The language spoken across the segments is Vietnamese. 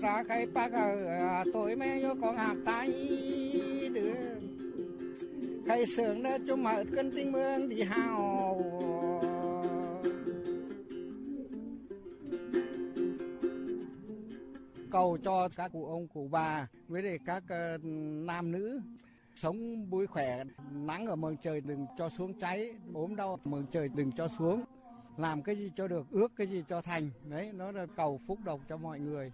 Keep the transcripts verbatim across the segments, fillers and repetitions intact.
ra khai bác tối mẹ yo con hạc tay đứa khai sướng đó cho mở cân tinh mương đi hào cầu cho các cụ ông cụ bà với các uh, nam nữ sống vui khỏe, nắng ở mừng trời đừng cho xuống cháy, ốm đau mừng trời đừng cho xuống, làm cái gì cho được, ước cái gì cho thành, đấy nó là cầu phúc độc cho mọi người.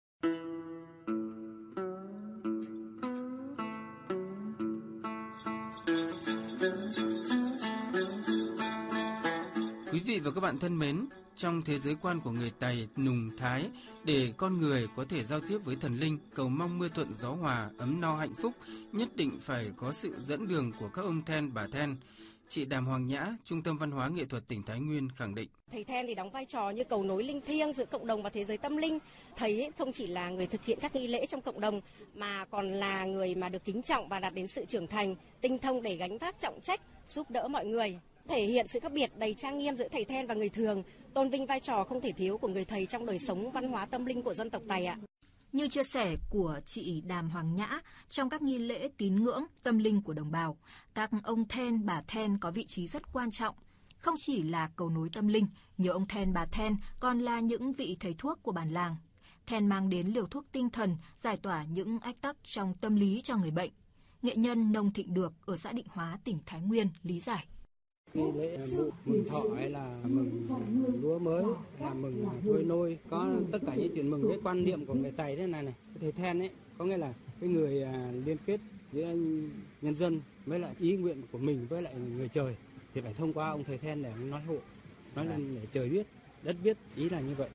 Quý vị và các bạn thân mến, trong thế giới quan của người Tày, Nùng, Thái, để con người có thể giao tiếp với thần linh, cầu mong mưa thuận gió hòa, ấm no hạnh phúc, nhất định phải có sự dẫn đường của các ông then, bà then. Chị Đàm Hoàng Nhã, Trung tâm Văn hóa Nghệ thuật tỉnh Thái Nguyên khẳng định. Thầy then thì đóng vai trò như cầu nối linh thiêng giữa cộng đồng và thế giới tâm linh. Thầy không chỉ là người thực hiện các nghi lễ trong cộng đồng, mà còn là người mà được kính trọng và đạt đến sự trưởng thành, tinh thông để gánh vác trọng trách, giúp đỡ mọi người. Thể hiện sự khác biệt đầy trang nghiêm giữa thầy then và người thường, tôn vinh vai trò không thể thiếu của người thầy trong đời sống văn hóa tâm linh của dân tộc Tày ạ. Như chia sẻ của chị Đàm Hoàng Nhã, trong các nghi lễ tín ngưỡng tâm linh của đồng bào, các ông then, bà then có vị trí rất quan trọng. Không chỉ là cầu nối tâm linh, nhiều ông then, bà then còn là những vị thầy thuốc của bản làng. Then mang đến liều thuốc tinh thần, giải tỏa những ách tắc trong tâm lý cho người bệnh. Nghệ nhân Nông Thịnh Được ở xã Định Hóa, tỉnh Thái Nguyên lý giải. Nghi lễ mừng thọ hay là mừng lúa mới, là mừng thôi nôi, có tất cả những chuyện mừng. Cái quan niệm của người Tày thế này này, thầy then ấy có nghĩa là cái người à, liên kết giữa nhân dân với lại ý nguyện của mình với lại người trời, thì phải thông qua ông thầy then để nói hộ, nói lên để trời biết, đất biết, ý là như vậy.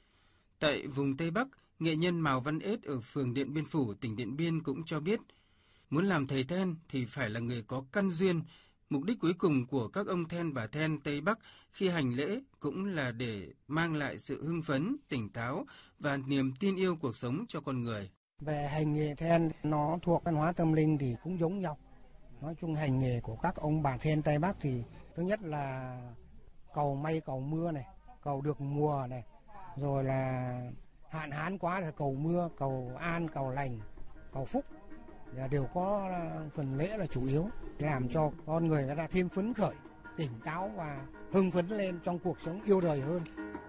Tại vùng Tây Bắc, nghệ nhân Mào Văn Ết ở phường Điện Biên Phủ, tỉnh Điện Biên cũng cho biết, muốn làm thầy then thì phải là người có căn duyên. Mục đích cuối cùng của các ông then bà then Tây Bắc khi hành lễ cũng là để mang lại sự hưng phấn, tỉnh táo và niềm tin yêu cuộc sống cho con người. Về hành nghề then, nó thuộc văn hóa tâm linh thì cũng giống nhau. Nói chung hành nghề của các ông bà then Tây Bắc thì thứ nhất là cầu may cầu mưa này, cầu được mùa này, rồi là hạn hán quá thì cầu mưa, cầu an, cầu lành, cầu phúc. Đều có phần lễ là chủ yếu, làm cho con người người ta thêm phấn khởi, tỉnh táo và hưng phấn lên trong cuộc sống yêu đời hơn.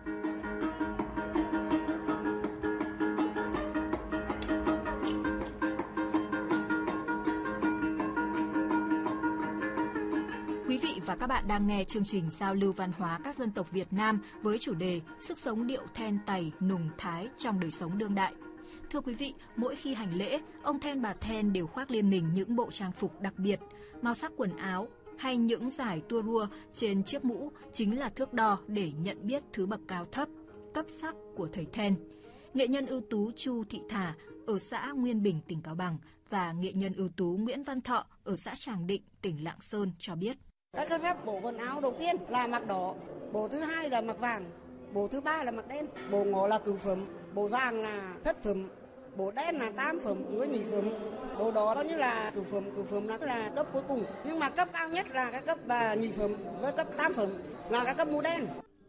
Quý vị và các bạn đang nghe chương trình giao lưu văn hóa các dân tộc Việt Nam với chủ đề Sức sống điệu then Tày, Nùng, Thái trong đời sống đương đại. Thưa quý vị, mỗi khi hành lễ, ông then bà then đều khoác lên mình những bộ trang phục đặc biệt, màu sắc quần áo hay những dải tua rua trên chiếc mũ chính là thước đo để nhận biết thứ bậc cao thấp, cấp sắc của thầy then. Nghệ nhân ưu tú Chu Thị Thà ở xã Nguyên Bình, tỉnh Cao Bằng và nghệ nhân ưu tú Nguyễn Văn Thọ ở xã Tràng Định, tỉnh Lạng Sơn cho biết. Các cái phép bộ quần áo đầu tiên là mặc đỏ, bộ thứ hai là mặc vàng, bộ thứ ba là mặc đen, bộ ngọ là cửu phẩm, bộ vàng là thất phẩm, bộ đen là tam phẩm với nhị phẩm, bộ đỏ đó như là cửu phẩm, cửu phẩm là cái là cấp cuối cùng, nhưng mà cấp cao nhất là cái cấp và nhị phẩm với cấp tam phẩm là cái cấp mũ đen.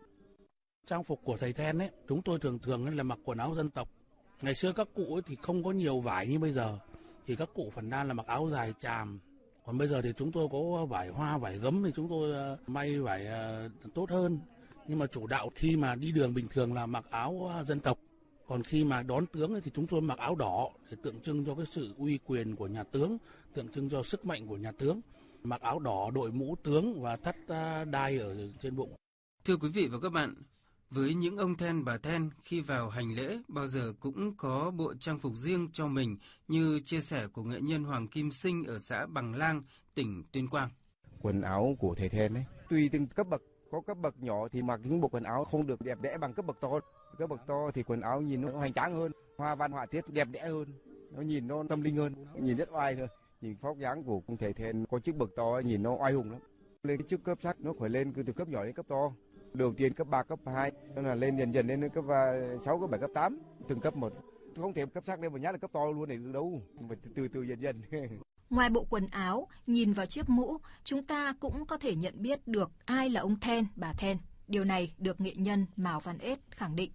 Trang phục của thầy then ấy, chúng tôi thường thường là mặc quần áo dân tộc. Ngày xưa các cụ ấy thì không có nhiều vải như bây giờ, thì các cụ phần đa là mặc áo dài tràm. Còn bây giờ thì chúng tôi có vải hoa, vải gấm thì chúng tôi may vải tốt hơn. Nhưng mà chủ đạo khi mà đi đường bình thường là mặc áo dân tộc. Còn khi mà đón tướng thì chúng tôi mặc áo đỏ để tượng trưng cho cái sự uy quyền của nhà tướng, tượng trưng cho sức mạnh của nhà tướng. Mặc áo đỏ, đội mũ tướng và thắt đai ở trên bụng. Thưa quý vị và các bạn, với những ông then bà then khi vào hành lễ bao giờ cũng có bộ trang phục riêng cho mình, như chia sẻ của nghệ nhân Hoàng Kim Sinh ở xã Bằng Lang, tỉnh Tuyên Quang. Quần áo của thầy then ấy, tùy từng cấp bậc, có cấp bậc nhỏ thì mặc những bộ quần áo không được đẹp đẽ bằng cấp bậc to. Cấp bậc to thì quần áo nhìn nó hoành tráng hơn, hoa văn họa tiết đẹp đẽ hơn, nó nhìn nó tâm linh hơn, nhìn rất oai hơn. Nhìn phóc dáng của thầy then có chức bậc to nhìn nó oai hùng lắm. Lên chức cấp sắc nó phải lên từ cấp nhỏ đến cấp to. Đầu tiên cấp ba, cấp hai, là lên dần dần lên cấp sáu, cấp bảy, cấp tám, từng cấp một. Không thể cấp sắc lên một nhát là cấp to luôn này được đâu, phải từ từ dần dần. Ngoài bộ quần áo, nhìn vào chiếc mũ, chúng ta cũng có thể nhận biết được ai là ông then, bà then. Điều này được nghệ nhân Mào Văn Ết khẳng định.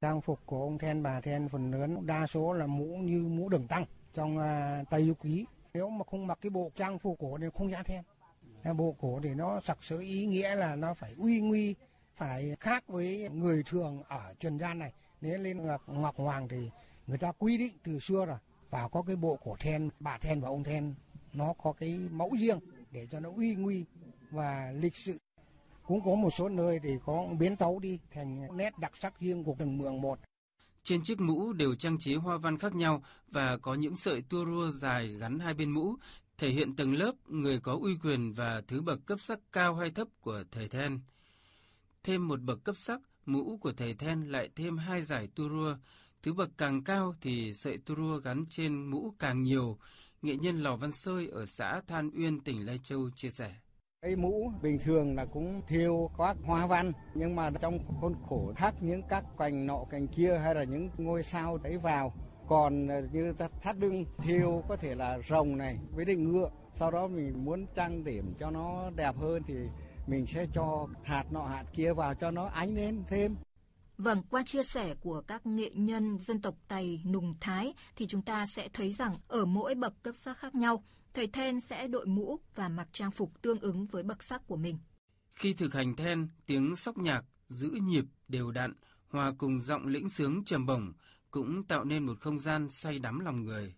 Trang phục của ông then bà then phần lớn đa số là mũ như mũ đường tăng trong uh, Tây Du Ký. Nếu mà không mặc cái bộ trang phục cổ thì không dám then. Bộ cổ thì nó sặc sỡ ý nghĩa là nó phải uy nguy, phải khác với người thường ở trần gian này. Nếu lên Ngọc, Ngọc Hoàng thì người ta quy định từ xưa rồi, và có cái bộ cổ then, bà then và ông then nó có cái mẫu riêng để cho nó uy nguy và lịch sự. Cũng có một số nơi thì có biến tấu đi thành nét đặc sắc riêng của từng mường một. Trên chiếc mũ đều trang trí hoa văn khác nhau và có những sợi tua rua dài gắn hai bên mũ, thể hiện tầng lớp người có uy quyền và thứ bậc cấp sắc cao hay thấp của thầy then. Thêm một bậc cấp sắc, mũ của thầy then lại thêm hai dải tua rua. Thứ bậc càng cao thì sợi tua rua gắn trên mũ càng nhiều. Nghệ nhân Lò Văn Sơi ở xã Than Uyên, tỉnh Lai Châu chia sẻ. Cái mũ bình thường là cũng thêu các hoa văn, nhưng mà trong khuôn khổ thắt những các cành nọ cành kia hay là những ngôi sao đấy vào. Còn như thắt lưng thêu có thể là rồng này với đỉnh ngựa. Sau đó mình muốn trang điểm cho nó đẹp hơn thì mình sẽ cho hạt nọ hạt kia vào cho nó ánh lên thêm. Vâng, qua chia sẻ của các nghệ nhân dân tộc Tày, Nùng, Thái thì chúng ta sẽ thấy rằng ở mỗi bậc cấp sắc khác nhau, thầy then sẽ đội mũ và mặc trang phục tương ứng với bậc sắc của mình. Khi thực hành then, tiếng sóc nhạc giữ nhịp đều đặn, hòa cùng giọng lĩnh sướng trầm bổng cũng tạo nên một không gian say đắm lòng người.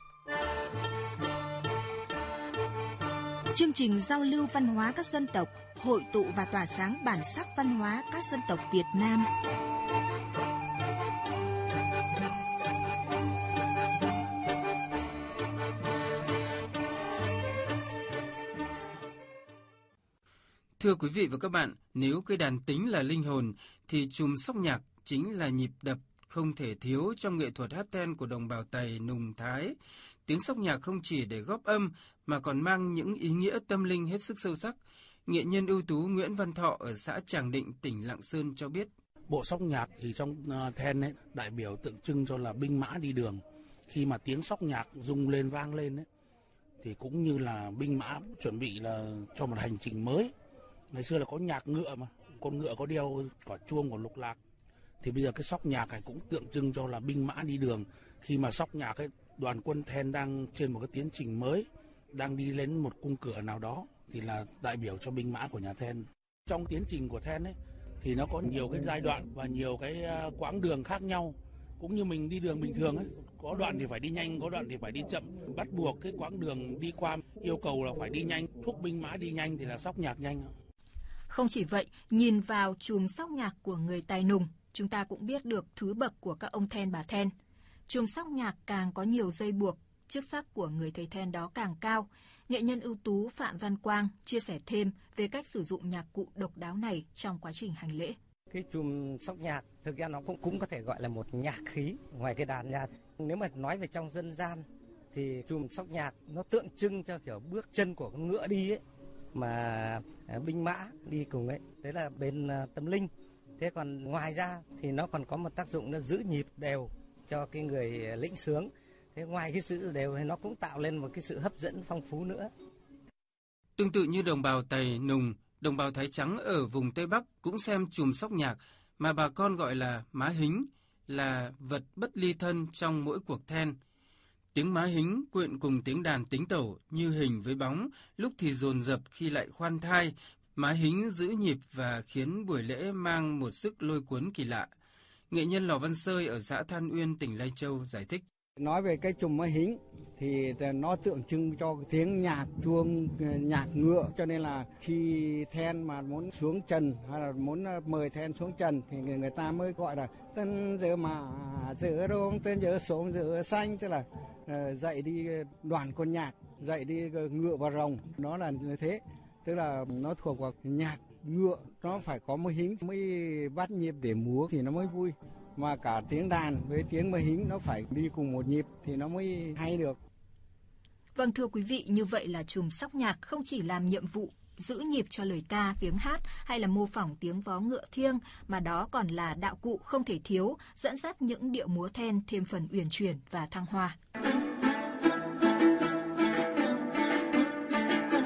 Chương trình giao lưu văn hóa các dân tộc, hội tụ và tỏa sáng bản sắc văn hóa các dân tộc Việt Nam. Thưa quý vị và các bạn, nếu cây đàn tính là linh hồn, thì chùm sóc nhạc chính là nhịp đập không thể thiếu trong nghệ thuật hát then của đồng bào Tày, Nùng, Thái. Tiếng sóc nhạc không chỉ để góp âm mà còn mang những ý nghĩa tâm linh hết sức sâu sắc. Nghệ nhân ưu tú Nguyễn Văn Thọ ở xã Tràng Định, tỉnh Lạng Sơn cho biết. Bộ sóc nhạc thì trong uh, then ấy, đại biểu tượng trưng cho là binh mã đi đường. Khi mà tiếng sóc nhạc rung lên vang lên ấy, thì cũng như là binh mã chuẩn bị là cho một hành trình mới. Ngày xưa là có nhạc ngựa mà, con ngựa có đeo quả chuông của lục lạc. Thì bây giờ cái sóc nhạc này cũng tượng trưng cho là binh mã đi đường. Khi mà sóc nhạc ấy, đoàn quân then đang trên một cái tiến trình mới, đang đi lên một cung cửa nào đó, thì là đại biểu cho binh mã của nhà then. Trong tiến trình của then ấy, thì nó có nhiều cái giai đoạn và nhiều cái quãng đường khác nhau. Cũng như mình đi đường bình thường ấy, có đoạn thì phải đi nhanh, có đoạn thì phải đi chậm. Bắt buộc cái quãng đường đi qua yêu cầu là phải đi nhanh, thúc binh mã đi nhanh thì là sóc nhạc nhanh. Không chỉ vậy, nhìn vào chùm sóc nhạc của người Tài Nùng, chúng ta cũng biết được thứ bậc của các ông then bà then. Chùm sóc nhạc càng có nhiều dây buộc, chức sắc của người thầy then đó càng cao. Nghệ nhân ưu tú Phạm Văn Quang chia sẻ thêm về cách sử dụng nhạc cụ độc đáo này trong quá trình hành lễ. Cái chùm sóc nhạc thực ra nó cũng cũng có thể gọi là một nhạc khí ngoài cái đàn nhạc. Nếu mà nói về trong dân gian thì chùm sóc nhạc nó tượng trưng cho kiểu bước chân của con ngựa đi ấy, mà binh mã đi cùng ấy, đấy là bên tâm linh. Thế còn ngoài ra thì nó còn có một tác dụng nó giữ nhịp đều cho cái người lĩnh sướng. Thế ngoài cái sự đều thì nó cũng tạo lên một cái sự hấp dẫn phong phú nữa. Tương tự như đồng bào Tày, Nùng, đồng bào Thái Trắng ở vùng Tây Bắc cũng xem chùm sóc nhạc mà bà con gọi là má hính, là vật bất ly thân trong mỗi cuộc then. Tiếng má hính quyện cùng tiếng đàn tính tẩu như hình với bóng, lúc thì dồn dập khi lại khoan thai. Má hính giữ nhịp và khiến buổi lễ mang một sức lôi cuốn kỳ lạ. Nghệ nhân Lò Văn Sơi ở xã Than Uyên, tỉnh Lai Châu giải thích. Nói về cái chùm má hính thì nó tượng trưng cho tiếng nhạc chuông, nhạc ngựa, cho nên là khi then mà muốn xuống trần hay là muốn mời then xuống trần thì người, người ta mới gọi là tân giờ mà giờ đông tân giờ sống giờ xanh, tức là uh, dậy đi đoàn con nhạc, dậy đi ngựa và rồng, nó là như thế, tức là nó thuộc vào nhạc ngựa, nó phải có má hính mới bắt nhịp để múa thì nó mới vui. Mà cả tiếng đàn với tiếng má hính nó phải đi cùng một nhịp thì nó mới hay được. Vâng, thưa quý vị, như vậy là chùm sóc nhạc không chỉ làm nhiệm vụ giữ nhịp cho lời ca, tiếng hát hay là mô phỏng tiếng vó ngựa thiêng, mà đó còn là đạo cụ không thể thiếu, dẫn dắt những điệu múa then thêm phần uyển chuyển và thăng hoa.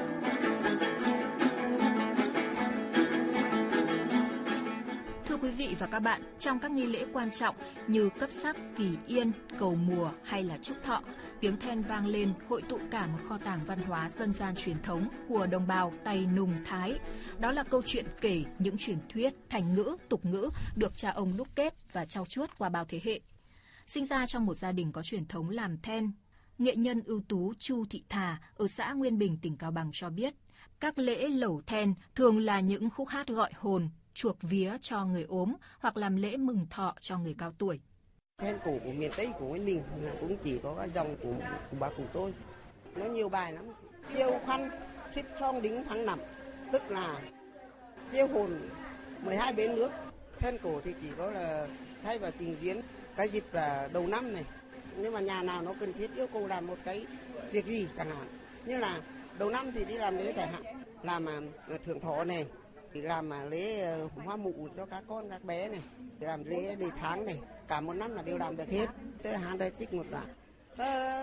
Quý vị vị và các bạn, trong các nghi lễ quan trọng như cấp sắc, kỳ yên, cầu mùa hay là chúc thọ, tiếng then vang lên hội tụ cả một kho tàng văn hóa dân gian truyền thống của đồng bào Tày Nùng Thái. Đó là câu chuyện kể, những truyền thuyết, thành ngữ, tục ngữ được cha ông đúc kết và trau chuốt qua bao thế hệ. Sinh ra trong một gia đình có truyền thống làm then, nghệ nhân ưu tú Chu Thị Thà ở xã Nguyên Bình, tỉnh Cao Bằng cho biết, các lễ lẩu then thường là những khúc hát gọi hồn, chuộc vía cho người ốm hoặc làm lễ mừng thọ cho người cao tuổi. Then cổ của miền Tây của Nguyên Bình là cũng chỉ có cái dòng của, của bà cụ tôi. Nó nhiều bài lắm. Chiêu khăn, xích song đính thắng nằm, tức là chiêu hồn mười hai bến nước. Then cổ thì chỉ có là thay vào trình diễn cái dịp là đầu năm này. Nhưng mà nhà nào nó cần thiết yêu cầu làm một cái việc gì chẳng hạn. Như là đầu năm thì đi làm lễ chẳng hạn, làm thượng thọ này, thì làm lễ hoa mụ cho các con các bé này, làm lễ đề tháng này, cả một năm là đều làm được hết. Tới hai đây trích một đoạn.